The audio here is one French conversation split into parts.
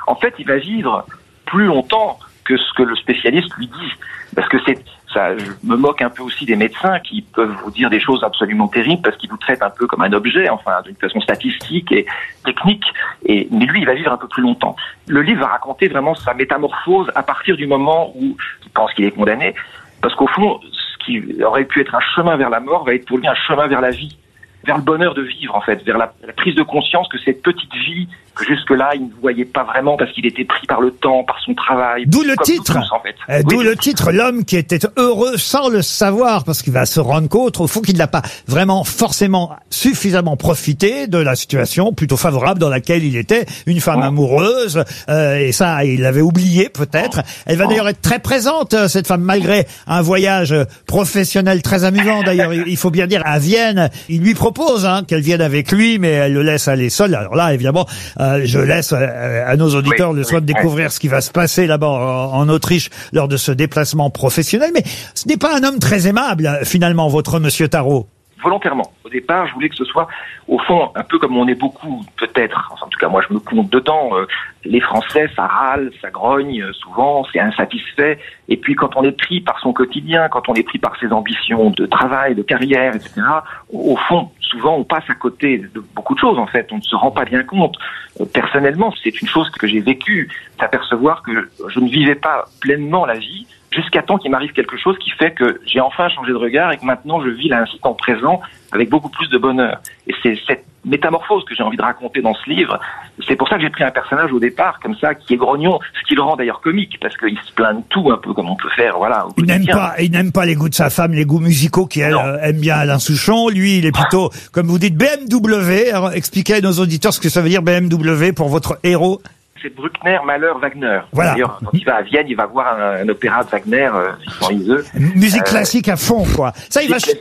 en fait, il va vivre plus longtemps que ce que le spécialiste lui dit. Parce que ça, je me moque un peu aussi des médecins qui peuvent vous dire des choses absolument terribles parce qu'ils vous traitent un peu comme un objet, enfin, d'une façon statistique et technique. Mais lui, il va vivre un peu plus longtemps. Le livre va raconter vraiment sa métamorphose à partir du moment où il pense qu'il est condamné. Parce qu'au fond, ce qui aurait pu être un chemin vers la mort va être pour lui un chemin vers la vie, vers le bonheur de vivre, en fait, vers la prise de conscience que cette petite vie, que jusque-là, il ne voyait pas vraiment parce qu'il était pris par le temps, par son travail. D'où le titre. Tous, en fait. D'où le titre, l'homme qui était heureux sans le savoir, parce qu'il va se rendre compte, au fond, qu'il n'a pas vraiment forcément suffisamment profité de la situation plutôt favorable dans laquelle il était, une femme amoureuse, et ça, il l'avait oublié peut-être. Elle va d'ailleurs être très présente, cette femme, malgré un voyage professionnel très amusant. D'ailleurs, il faut bien dire, à Vienne, il lui propose qu'elle vienne avec lui, mais elle le laisse aller seule. Alors là, évidemment, je laisse à nos auditeurs le soin de découvrir ce qui va se passer là-bas en Autriche lors de ce déplacement professionnel. Mais ce n'est pas un homme très aimable, finalement, votre monsieur Tarot. Volontairement. Au départ, je voulais que ce soit, au fond, un peu comme on est beaucoup, peut-être, enfin, en tout cas, moi, je me compte dedans, les Français, ça râle, ça grogne, souvent, c'est insatisfait, et puis quand on est pris par son quotidien, quand on est pris par ses ambitions de travail, de carrière, etc., au fond, souvent, on passe à côté de beaucoup de choses, en fait, on ne se rend pas bien compte. Personnellement, c'est une chose que j'ai vécue, s'apercevoir que je ne vivais pas pleinement la vie, jusqu'à temps qu'il m'arrive quelque chose qui fait que j'ai enfin changé de regard et que maintenant je vis l'instant présent avec beaucoup plus de bonheur. Et c'est cette métamorphose que j'ai envie de raconter dans ce livre. C'est pour ça que j'ai pris un personnage au départ, comme ça, qui est grognon, ce qui le rend d'ailleurs comique, parce qu'il se plaint de tout, un peu comme on peut faire, voilà. Il n'aime pas les goûts de sa femme, les goûts musicaux qui, elle, aime bien Alain Souchon. Lui, il est plutôt, comme vous dites, BMW. Alors, expliquez à nos auditeurs ce que ça veut dire BMW pour votre héros. C'est Bruckner, Mahler, Wagner. Voilà. D'ailleurs, quand il va à Vienne, il va voir un opéra de Wagner, Victor Iseux. Musique classique à fond, quoi. Ça,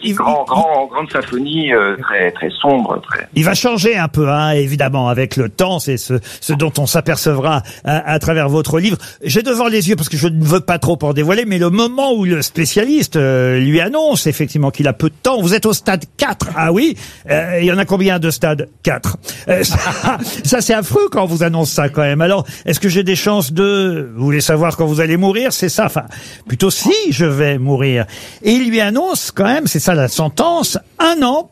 grande symphonie, très, très sombre, très. Il va changer un peu, évidemment, avec le temps. C'est ce dont on s'apercevra à travers votre livre. J'ai devant les yeux, parce que je ne veux pas trop en dévoiler, mais le moment où le spécialiste lui annonce effectivement qu'il a peu de temps. Vous êtes au stade 4. Ah oui. Il y en a combien de stades? 4. Ça c'est affreux quand on vous annonce ça, quand même. Alors, est-ce que j'ai des chances vous voulez savoir quand vous allez mourir? C'est ça. Enfin, plutôt si je vais mourir. Et il lui annonce quand même, c'est ça la sentence, 1 an,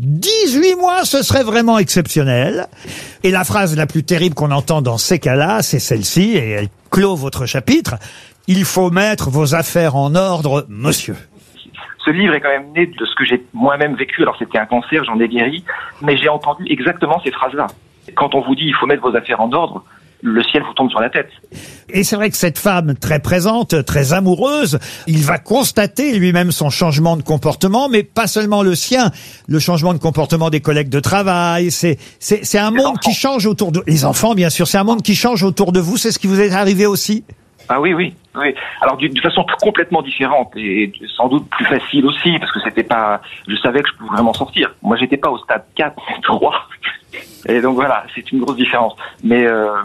18 mois, ce serait vraiment exceptionnel. Et la phrase la plus terrible qu'on entend dans ces cas-là, c'est celle-ci, et elle clôt votre chapitre. Il faut mettre vos affaires en ordre, monsieur. Ce livre est quand même né de ce que j'ai moi-même vécu. Alors, c'était un cancer, j'en ai guéri, mais j'ai entendu exactement ces phrases-là. Quand on vous dit, il faut mettre vos affaires en ordre, le ciel vous tombe sur la tête. Et c'est vrai que cette femme très présente, très amoureuse, il va constater lui-même son changement de comportement, mais pas seulement le sien, le changement de comportement des collègues de travail. C'est un monde qui change autour de les enfants, bien sûr. C'est un monde qui change autour de vous. C'est ce qui vous est arrivé aussi? Ah oui. Alors d'une façon complètement différente et sans doute plus facile aussi, parce que c'était pas, je savais que je pouvais vraiment sortir. Moi, j'étais pas au stade 4, 3. Et donc voilà, c'est une grosse différence. Mais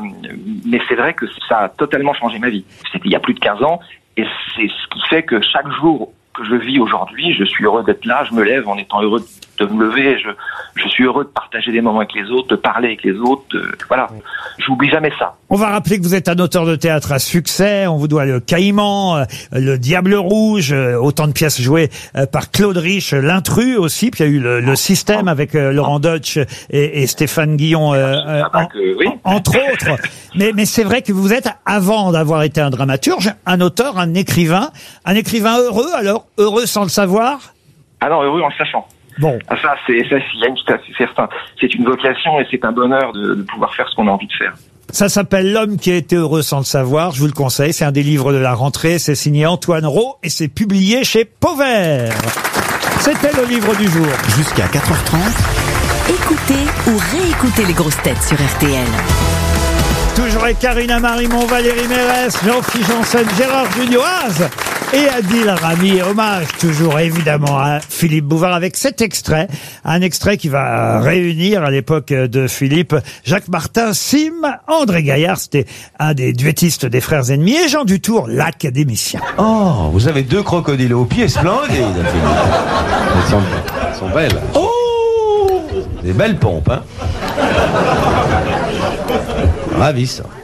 c'est vrai que ça a totalement changé ma vie. C'était il y a plus de 15 ans, et c'est ce qui fait que chaque jour que je vis aujourd'hui, je suis heureux d'être là, je me lève en étant heureux de me lever, je suis heureux de partager des moments avec les autres, de parler avec les autres, voilà. J'oublie jamais ça. On va rappeler que vous êtes un auteur de théâtre à succès, on vous doit le Caïman, le Diable Rouge, autant de pièces jouées par Claude Rich, l'Intrus aussi, puis il y a eu le Système avec Laurent Deutsch et Stéphane Guillon, entre autres. Mais c'est vrai que vous êtes, avant d'avoir été un dramaturge, un auteur, un écrivain heureux, alors heureux sans le savoir? Ah non, heureux en le sachant. Bon. Ah, c'est une vocation et c'est un bonheur de pouvoir faire ce qu'on a envie de faire. Ça s'appelle L'homme qui a été heureux sans le savoir. Je vous le conseille. C'est un des livres de la rentrée. C'est signé Antoine Rau et c'est publié chez Pauvert. C'était le livre du jour. Jusqu'à 4h30. Écoutez ou réécoutez les grosses têtes sur RTL. Toujours avec Karina Marimon, Valérie Mérès, Jean-Philippe Janssen, Gérard Junioise et Adil Rami. Hommage toujours évidemment à Philippe Bouvard avec cet extrait. Un extrait qui va réunir à l'époque de Philippe, Jacques Martin, Sim, André Gaillard, c'était un des duettistes des Frères Ennemis, et Jean Dutour, l'académicien. Oh, vous avez 2 crocodiles aux pieds splendides. Elles sont belles. Oh, des belles pompes, hein. Ravissant.